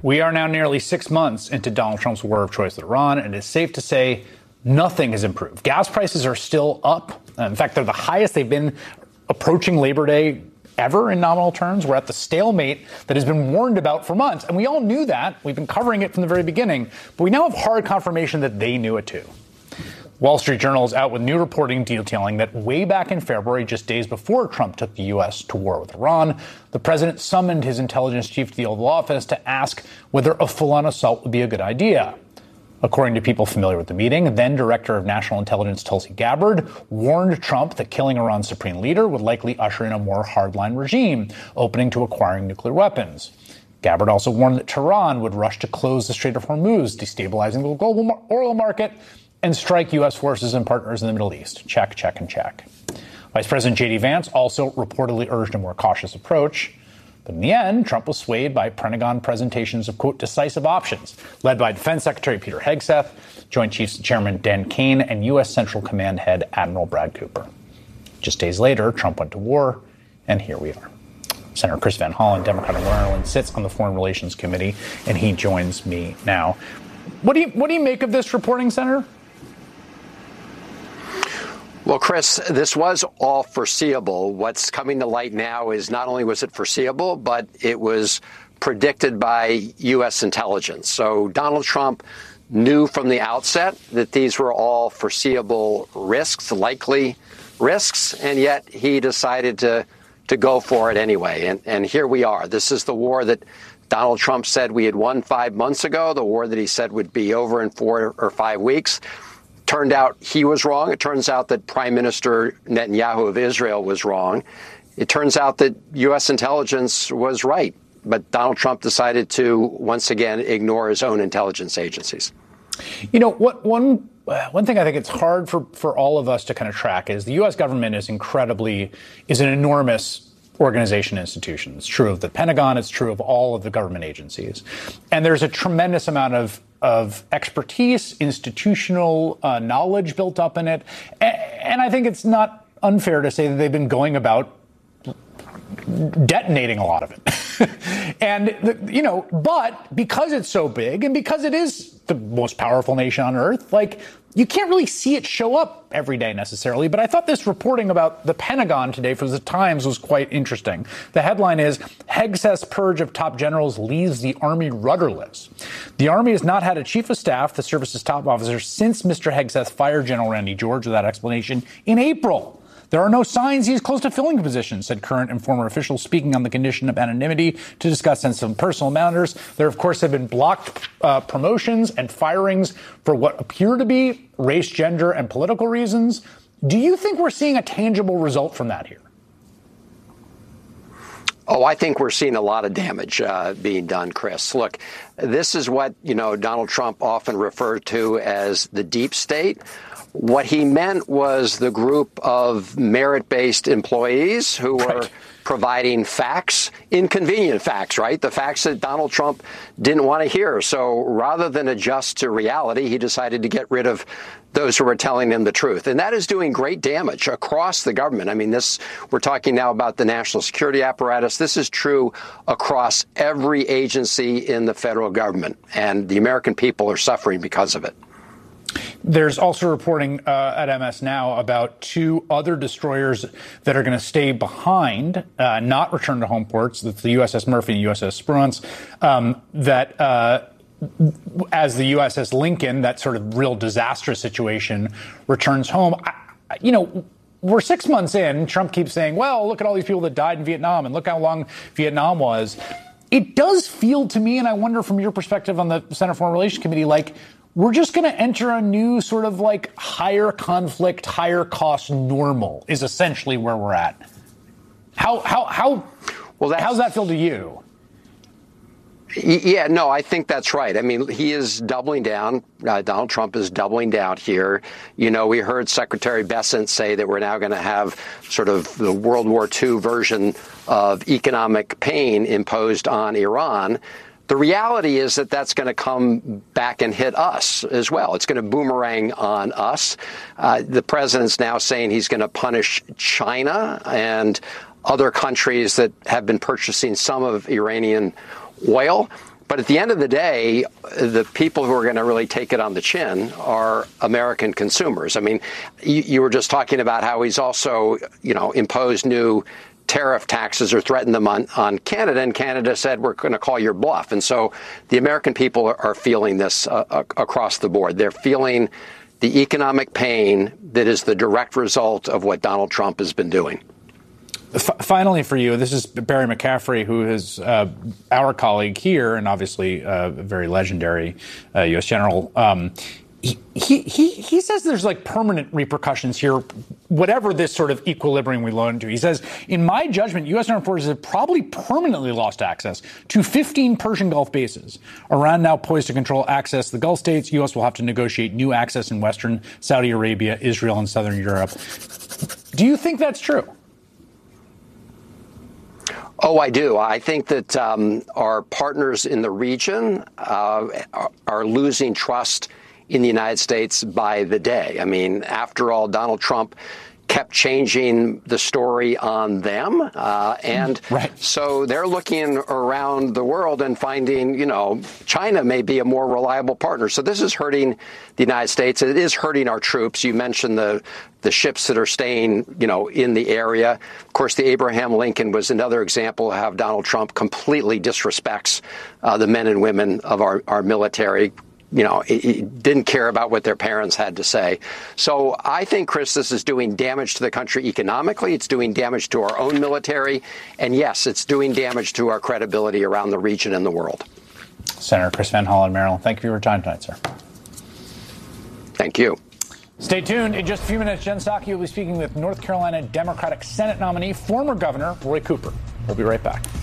We are now nearly 6 months into Donald Trump's war of choice with Iran, and it's safe to say nothing has improved. Gas prices are still up. In fact, they're the highest they've been approaching Labor Day ever in nominal terms. We're at the stalemate that has been warned about for months. And we all knew that. We've been covering it from the very beginning. But we now have hard confirmation that they knew it too. Wall Street Journal is out with new reporting detailing that way back in February, just days before Trump took the U.S. to war with Iran, the president summoned his intelligence chief to the Oval Office to ask whether a full-on assault would be a good idea. According to people familiar with the meeting, then Director of National Intelligence Tulsi Gabbard warned Trump that killing Iran's supreme leader would likely usher in a more hardline regime, opening to acquiring nuclear weapons. Gabbard also warned that Tehran would rush to close the Strait of Hormuz, destabilizing the global oil market, and strike U.S. forces and partners in the Middle East. Check, check, and check. Vice President J.D. Vance also reportedly urged a more cautious approach. But in the end, Trump was swayed by Pentagon presentations of, quote, decisive options, led by Defense Secretary Peter Hegseth, Joint Chiefs Chairman Dan Kane, and U.S. Central Command Head Admiral Brad Cooper. Just days later, Trump went to war, and here we are. Senator Chris Van Hollen, Democrat of Maryland, sits on the Foreign Relations Committee, and he joins me now. What do you make of this reporting, Senator? Well, Chris, this was all foreseeable. What's coming to light now is not only was it foreseeable, but it was predicted by U.S. intelligence. So Donald Trump knew from the outset that these were all foreseeable risks, likely risks, and yet he decided to go for it anyway. And here we are. This is the war that Donald Trump said we had won 5 months ago, the war that he said would be over in 4 or 5 weeks. Turned out he was wrong. It turns out that Prime Minister Netanyahu of Israel was wrong. It turns out that U.S. intelligence was right. But Donald Trump decided to, once again, ignore his own intelligence agencies. You know, one thing I think it's hard for all of us to kind of track is the U.S. government is an enormous organization institution. It's true of the Pentagon. It's true of all of the government agencies. And there's a tremendous amount of expertise, institutional knowledge built up in it. And I think it's not unfair to say that they've been going about detonating a lot of it. And, but because it's so big and because it is the most powerful nation on earth, you can't really see it show up every day necessarily. But I thought this reporting about the Pentagon today for the Times was quite interesting. The headline is, Hegseth's purge of top generals leaves the Army rudderless. The Army has not had a chief of staff, the service's top officer, since Mr. Hegseth fired General Randy George without explanation in April. There are no signs he is close to filling the position, said current and former officials speaking on the condition of anonymity to discuss sensitive personal matters. There, of course, have been blocked promotions and firings for what appear to be race, gender, and political reasons. Do you think we're seeing a tangible result from that here? Oh, I think we're seeing a lot of damage being done, Chris. Look, this is what, Donald Trump often referred to as the deep state. What he meant was the group of merit-based employees who were providing facts, inconvenient facts, right? The facts that Donald Trump didn't want to hear. So rather than adjust to reality, he decided to get rid of those who were telling him the truth. And that is doing great damage across the government. I mean, we're talking now about the national security apparatus. This is true across every agency in the federal government. And the American people are suffering because of it. There's also reporting at MS Now about 2 other destroyers that are going to stay behind, not return to home ports. That's the USS Murphy and USS Spruance, as the USS Lincoln, that sort of real disastrous situation, returns home. We're 6 months in. Trump keeps saying, well, look at all these people that died in Vietnam and look how long Vietnam was. It does feel to me, and I wonder from your perspective on the Senate Foreign Relations Committee, we're just going to enter a new sort of higher conflict, higher cost normal is essentially where we're at. How's that feel to you? Yeah, no, I think that's right. I mean, he is doubling down. Donald Trump is doubling down here. We heard Secretary Bessent say that we're now going to have sort of the World War II version of economic pain imposed on Iran. The reality is that that's going to come back and hit us as well. It's going to boomerang on us. The president's now saying he's going to punish China and other countries that have been purchasing some of Iranian oil. But at the end of the day, the people who are going to really take it on the chin are American consumers. I mean, you were just talking about how he's also, imposed new tariff taxes or threatened them on Canada, and Canada said, we're going to call your bluff. And so the American people are feeling this across the board. They're feeling the economic pain that is the direct result of what Donald Trump has been doing. Finally, for you, this is Barry McCaffrey, who is our colleague here and obviously a very legendary U.S. general. He says there's like permanent repercussions here, whatever this sort of equilibrium we learn to. He says, in my judgment, U.S. armed forces have probably permanently lost access to 15 Persian Gulf bases. Iran now poised to control access to the Gulf states. U.S. will have to negotiate new access in Western Saudi Arabia, Israel, and Southern Europe. Do you think that's true? Oh, I do. I think that our partners in the region are losing trust in the United States by the day. I mean, after all, Donald Trump kept changing the story on them. So they're looking around the world and finding, China may be a more reliable partner. So this is hurting the United States. It is hurting our troops. You mentioned the ships that are staying, in the area. Of course, the Abraham Lincoln was another example of how Donald Trump completely disrespects the men and women of our military. He didn't care about what their parents had to say. So I think, Chris, this is doing damage to the country economically. It's doing damage to our own military. And yes, it's doing damage to our credibility around the region and the world. Senator Chris Van Hollen, Maryland, thank you for your time tonight, sir. Thank you. Stay tuned. In just a few minutes, Jen Psaki will be speaking with North Carolina Democratic Senate nominee, former Governor Roy Cooper. We'll be right back.